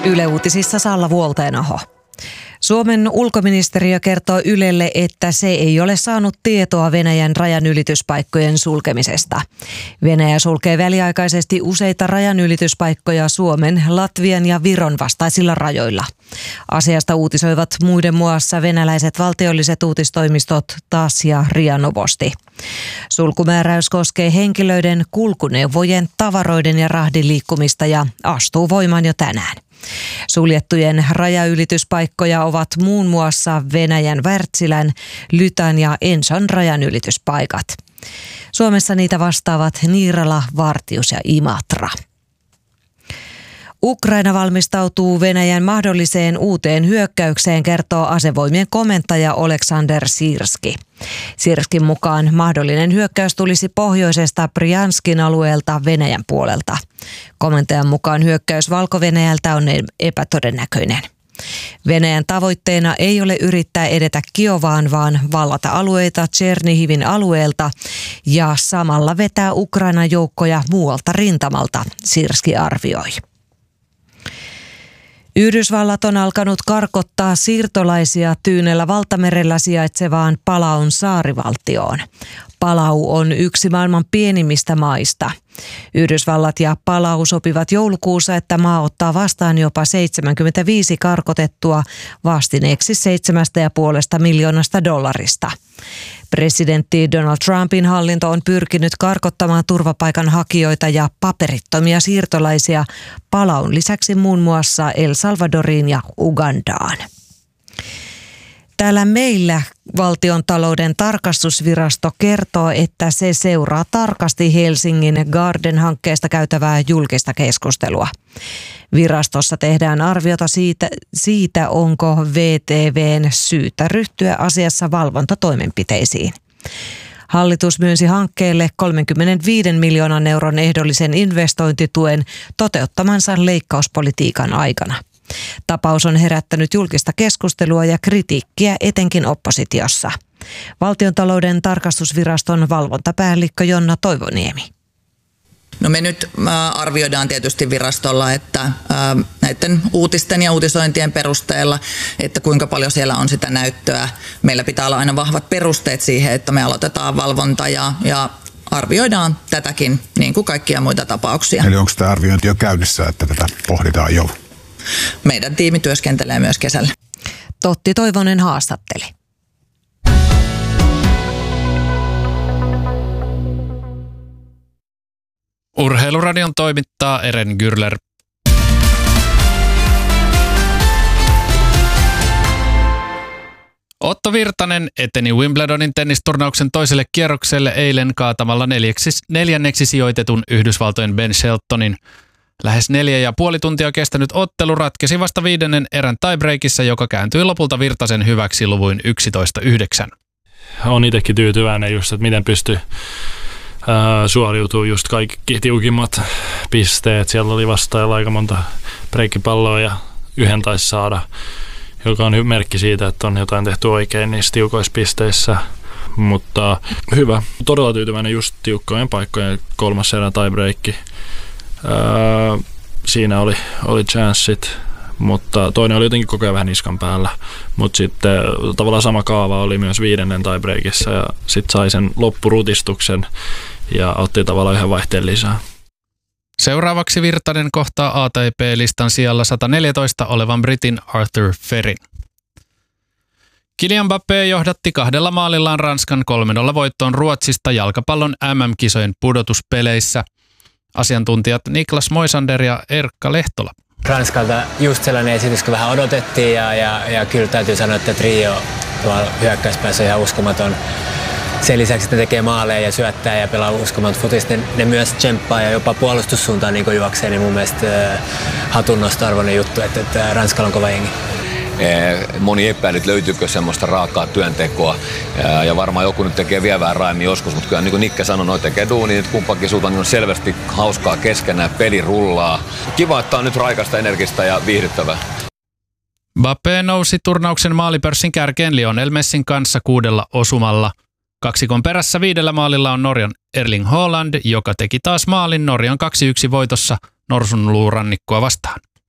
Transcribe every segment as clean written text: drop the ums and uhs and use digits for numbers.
Yle Uutisissa Salla Vuolteenaho. Suomen ulkoministeriö kertoo Ylelle, että se ei ole saanut tietoa Venäjän rajanylityspaikkojen sulkemisesta. Venäjä sulkee väliaikaisesti useita rajanylityspaikkoja Suomen, Latvian ja Viron vastaisilla rajoilla. Asiasta uutisoivat muiden muassa venäläiset valtiolliset uutistoimistot TASS ja RIA Novosti. Sulkumääräys koskee henkilöiden, kulkuneuvojen, tavaroiden ja rahdin liikkumista ja astuu voimaan jo tänään. Suljettujen rajaylityspaikkoja ovat muun muassa Venäjän Wärtsilän, Lytan ja Enson rajanylityspaikat. Suomessa niitä vastaavat Niirala, Vartius ja Imatra. Ukraina valmistautuu Venäjän mahdolliseen uuteen hyökkäykseen, kertoo asevoimien komentaja Oleksandr Sirski. Sirskin mukaan mahdollinen hyökkäys tulisi pohjoisesta Brjanskin alueelta Venäjän puolelta. Komentajan mukaan hyökkäys Valko-Venäjältä on epätodennäköinen. Venäjän tavoitteena ei ole yrittää edetä Kiovaan, vaan vallata alueita Tšernihivin alueelta ja samalla vetää Ukrainan joukkoja muualta rintamalta, Sirski arvioi. Yhdysvallat on alkanut karkottaa siirtolaisia Tyynellä valtamerellä sijaitsevaan Palaun saarivaltioon. Palau on yksi maailman pienimmistä maista. Yhdysvallat ja Palau sopivat joulukuussa, että maa ottaa vastaan jopa 75 karkotettua vastineeksi $7,5 miljoonasta. Presidentti Donald Trumpin hallinto on pyrkinyt karkottamaan turvapaikanhakijoita ja paperittomia siirtolaisia Palaun lisäksi muun muassa El Salvadoriin ja Ugandaan. Täällä meillä Valtiontalouden tarkastusvirasto kertoo, että se seuraa tarkasti Helsingin Garden-hankkeesta käytävää julkista keskustelua. Virastossa tehdään arviota siitä, onko VTV:n syytä ryhtyä asiassa valvontatoimenpiteisiin. Hallitus myönsi hankkeelle 35 miljoonan euron ehdollisen investointituen toteuttamansa leikkauspolitiikan aikana. Tapaus on herättänyt julkista keskustelua ja kritiikkiä etenkin oppositiossa. Valtiontalouden tarkastusviraston valvontapäällikkö Jonna Toivoniemi. No me nyt arvioidaan tietysti virastolla, että näiden uutisten ja uutisointien perusteella, että kuinka paljon siellä on sitä näyttöä. Meillä pitää olla aina vahvat perusteet siihen, että me aloitetaan valvonta ja arvioidaan tätäkin niin kuin kaikkia muita tapauksia. Eli onko tämä arviointi jo käynnissä, että tätä pohditaan jo? Meidän tiimi työskentelee myös kesällä. Totti Toivonen haastatteli. Urheiluradion toimittaa Eren Gürler. Otto Virtanen eteni Wimbledonin tennisturnauksen toiselle kierrokselle eilen kaatamalla neljänneksi sijoitetun Yhdysvaltojen Ben Sheltonin. Lähes 4,5 tuntia kestänyt ottelu ratkesi vasta 5. erän tiebreakissä, joka kääntyi lopulta Virtasen hyväksi luvuin 11-9. Olen itsekin tyytyväinen just, että miten pystyy suoriutumaan just kaikki tiukimmat pisteet. Siellä oli vastaajalla aika monta breikkipalloa ja yhden taisi saada, joka on merkki siitä, että on jotain tehty oikein niissä tiukoissa pisteissä. Mutta hyvä. Todella tyytyväinen just tiukkojen paikkojen 3. erän tiebreakki. Siinä oli chanssit, mutta toinen oli jotenkin koko ajan vähän niskan päällä. Mutta sitten tavallaan sama kaava oli myös 5. tiebreakissa ja sitten sai sen loppurutistuksen ja otti tavallaan yhden vaihteen lisää. Seuraavaksi Virtanen kohtaa ATP-listan sijalla 114 olevan britin Arthur Ferrin. Kylian Mbappé johdatti 2 maalillaan Ranskan 3-0 voittoon Ruotsista jalkapallon MM-kisojen pudotuspeleissä. Asiantuntijat Niklas Moisander ja Erkka Lehtola. Ranskalta just sellainen esitys, kun vähän odotettiin ja kyllä täytyy sanoa, että trio tuolla hyökkäyspäässä on ihan uskomaton. Sen lisäksi, että tekee maaleja ja syöttää ja pelaa uskomaton futista, ne myös tsemppaa ja jopa puolustussuuntaan niin juoksee, niin mun mielestä hatunnosto-arvoinen juttu, että Ranskalla on kova jengi. Moni epäilyt, että löytyykö semmoista raakaa työntekoa ja varmaan joku nyt tekee vielä vähän raimmin joskus, mutta kyllä niin kuin Nikke sanoi, noi tekee duunia, että kumpakin suuntaan niin on selvästi hauskaa keskenään, peli rullaa. Kiva, että on nyt raikasta, energistä ja viihdyttävää. Mbappé nousi turnauksen maalipörssin kärkeen Lionel Messin kanssa 6 osumalla. Kaksikon perässä 5 maalilla on Norjan Erling Haaland, joka teki taas maalin Norjan 2-1 voitossa Norsunluurannikkoa vastaan.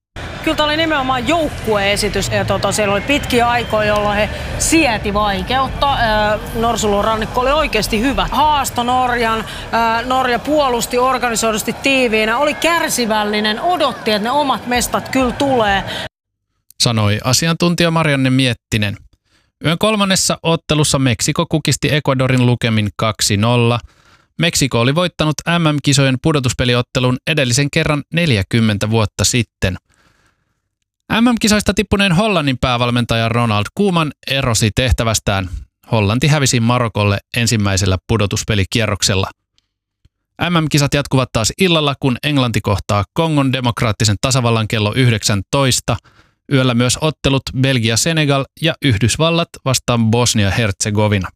kyllä tämä oli nimenomaan joukkueesitys. Ja siellä oli pitkiä aikoja, jolloin he sieti vaikeutta. Norsulun rannikko oli oikeasti hyvä. Haasto Norjan. Norja puolusti organisoidusti tiiviinä. Oli kärsivällinen, odotti, että ne omat mestat kyllä tulee. Sanoi asiantuntija Marianne Miettinen. Yön kolmannessa ottelussa Meksiko kukisti Ecuadorin lukemin 2-0. Meksiko oli voittanut MM-kisojen pudotuspeliottelun edellisen kerran 40 vuotta sitten. MM-kisoista tippuneen Hollannin päävalmentaja Ronald Koeman erosi tehtävästään. Hollanti hävisi Marokolle ensimmäisellä pudotuspelikierroksella. MM-kisat jatkuvat taas illalla, kun Englanti kohtaa Kongon demokraattisen tasavallan kello 19. Yöllä myös ottelut Belgia-Senegal ja Yhdysvallat vastaan Bosnia-Herzegovina.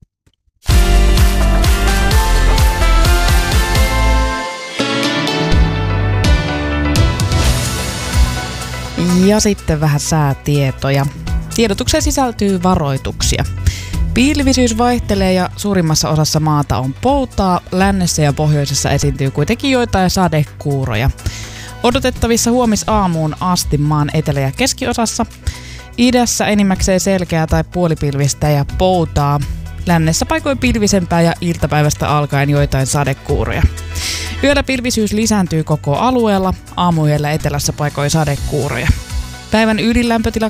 Ja sitten vähän säätietoja. Tiedotukseen sisältyy varoituksia. Pilvisyys vaihtelee ja suurimmassa osassa maata on poutaa. Lännessä ja pohjoisessa esiintyy kuitenkin joitain sadekuuroja. Odotettavissa huomisaamuun asti maan etelä- ja keskiosassa. Idässä enimmäkseen selkeää tai puolipilvistä ja poutaa. Lännessä paikoin pilvisempää ja iltapäivästä alkaen joitain sadekuuroja. Yöllä pilvisyys lisääntyy koko alueella, aamuyöllä etelässä paikoin sadekuuroja. Päivän ylilämpötila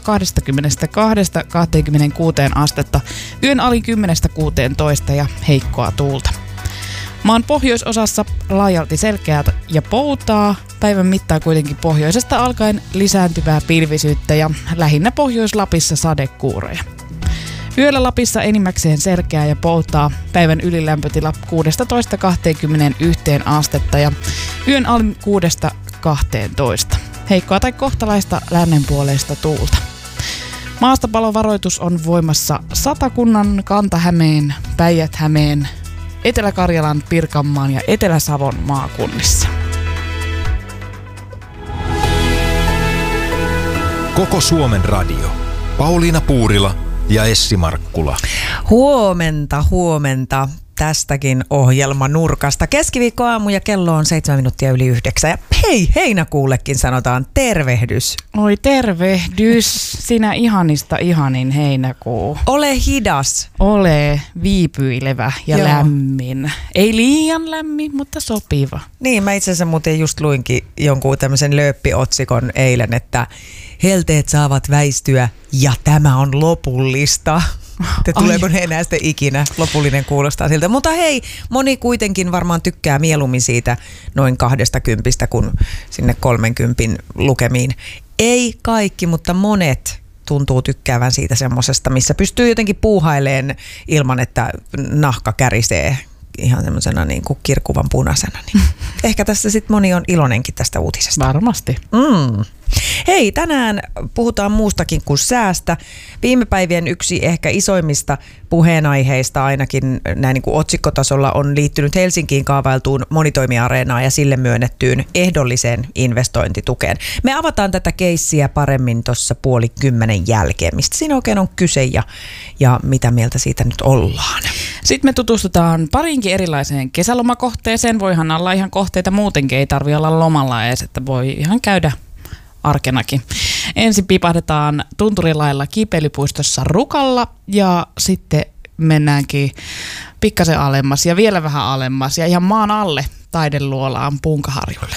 22–26 astetta, yön ali 10–16 ja heikkoa tuulta. Maan pohjoisosassa laajalti selkeää ja poutaa, päivän mittaan kuitenkin pohjoisesta alkaen lisääntyvää pilvisyyttä ja lähinnä Pohjois-Lapissa sadekuuroja. Yöllä Lapissa enimmäkseen selkeää ja poutaa, päivän ylilämpötila 16–21 astetta ja yön ali 6–12. Heikkoa tai kohtalaista lännenpuoleista tuulta. Maastopalovaroitus on voimassa Satakunnan, Kanta-Hämeen, Päijät-Hämeen, Etelä-Karjalan, Pirkanmaan ja Etelä-Savon maakunnissa. Koko Suomen radio. Pauliina Puurila ja Essi Markkula. Huomenta tästäkin ohjelmanurkasta. Keskiviikkoaamu ja kello on 7:07. Ja hei, heinäkuullekin sanotaan tervehdys. Oi tervehdys, sinä ihanista ihanin heinäkuu. Ole hidas. Ole viipyilevä ja lämmin. Ei liian lämmin, mutta sopiva. Niin, mä itse asiassa muuten just luinkin jonkun tämmöisen lööppiotsikon eilen, että helteet saavat väistyä ja tämä on lopullista. Tuleeko ne enää sitten ikinä? Lopullinen kuulostaa siltä. Mutta hei, moni kuitenkin varmaan tykkää mieluummin siitä noin 20 kuin sinne 30 lukemiin. Ei kaikki, mutta monet tuntuu tykkäävän siitä semmosesta, missä pystyy jotenkin puuhaileen ilman, että nahka kärisee ihan semmoisena niin kuin kirkuvan punaisena. Niin ehkä tässä sitten moni on iloinenkin tästä uutisesta. Varmasti. Hei, tänään puhutaan muustakin kuin säästä. Viime päivien yksi ehkä isoimmista puheenaiheista ainakin näin niin kuin otsikkotasolla on liittynyt Helsinkiin kaavailtuun monitoimiareenaan ja sille myönnettyyn ehdolliseen investointitukeen. Me avataan tätä keissiä paremmin tuossa 9:30 jälkeen. Mistä siinä oikein on kyse ja mitä mieltä siitä nyt ollaan? Sitten me tutustutaan parinkin erilaiseen kesälomakohteeseen. Voihan olla ihan kohteita muutenkin, ei tarvitse olla lomalla edes, että voi ihan käydä arkenakin. Ensin pipahdetaan Tunturilailla Kiipeilypuistossa Rukalla ja sitten mennäänkin pikkasen alemmas ja vielä vähän alemmas ja ihan maan alle Taideluolaan Punkaharjulle.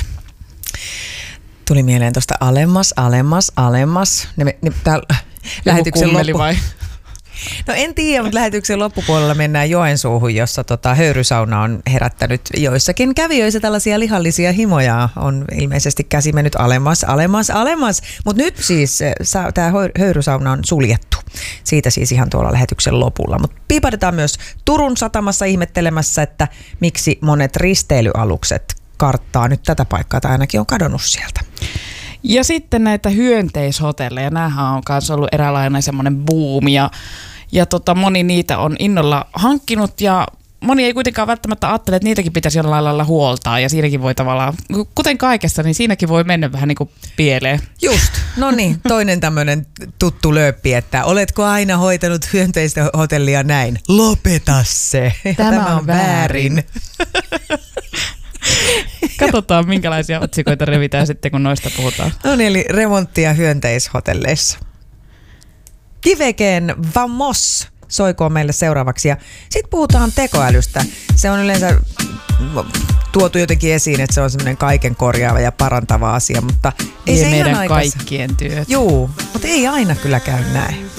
Tuli mieleen tuosta alemmas. Lähetyksen loppu. Vai? No en tiedä, mutta lähetyksen loppupuolella mennään Joensuuhun, jossa höyrysauna on herättänyt joissakin kävijöissä tällaisia lihallisia himoja. On ilmeisesti käsi mennyt alemmas. Mutta nyt siis tämä höyrysauna on suljettu. Siitä siis ihan tuolla lähetyksen lopulla. Mutta piipahdetaan myös Turun satamassa ihmettelemässä, että miksi monet risteilyalukset karttaa nyt tätä paikkaa tai ainakin on kadonnut sieltä. Ja sitten näitä hyönteishotelleja, nämähän on myös ollut eräänlainen semmoinen buumi ja moni niitä on innolla hankkinut ja moni ei kuitenkaan välttämättä ajattele, että niitäkin pitäisi jollain lailla huoltaa ja siinäkin voi tavallaan, kuten kaikessa, niin siinäkin voi mennä vähän niin kuin pieleen. Just, no niin, toinen tämmöinen tuttu lööppi, että oletko aina hoitanut hyönteishotellia näin? Lopeta se, tämä on väärin. Katsotaan, minkälaisia otsikoita revitään sitten, kun noista puhutaan. No niin, eli remonttia hyönteishotelleissa. Kivekeen Vamos soikoon meille seuraavaksi. Ja sitten puhutaan tekoälystä. Se on yleensä tuotu jotenkin esiin, että se on semmoinen kaiken korjaava ja parantava asia, mutta ei se meidän ihan kaikkien työt. Juu, mutta ei aina kyllä käy näin.